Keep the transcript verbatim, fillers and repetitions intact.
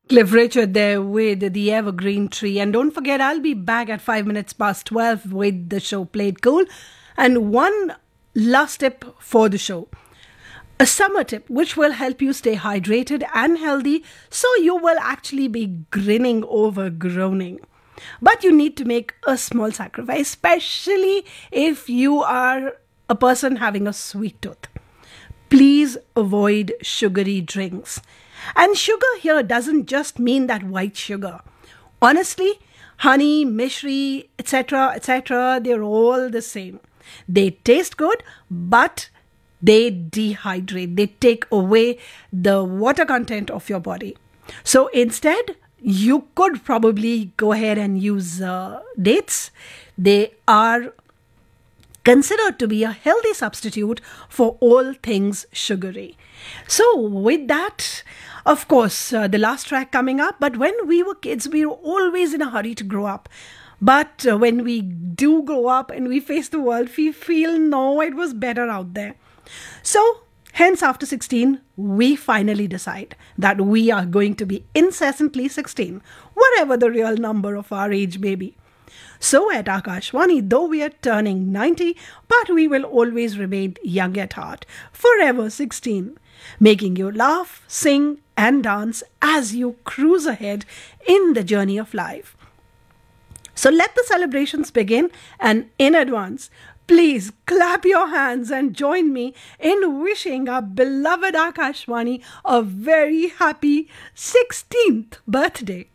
Cliff Richard there with the Evergreen Tree. And don't forget, I'll be back at five minutes past twelve with the show Played Cool. And one last tip for the show. A summer tip which will help you stay hydrated and healthy so you will actually be grinning over groaning. But you need to make a small sacrifice, especially if you are a person having a sweet tooth. Please avoid sugary drinks. And sugar here doesn't just mean that white sugar. Honestly, honey, mishri, et cetera, et cetera, they're all the same. They taste good, but they dehydrate. They take away the water content of your body. So instead, you could probably go ahead and use uh, dates. They are considered to be a healthy substitute for all things sugary. So with that, of course, uh, the last track coming up, but when we were kids, we were always in a hurry to grow up. But uh, when we do grow up and we face the world, we feel, no, it was better out there. So, hence after sixteen, we finally decide that we are going to be incessantly sixteen, whatever the real number of our age may be. So at Akashvani, though we are turning ninety, but we will always remain young at heart, forever sixteen, making you laugh, sing and dance as you cruise ahead in the journey of life. So let the celebrations begin, and in advance, please clap your hands and join me in wishing our beloved Akashvani a very happy sixteenth birthday.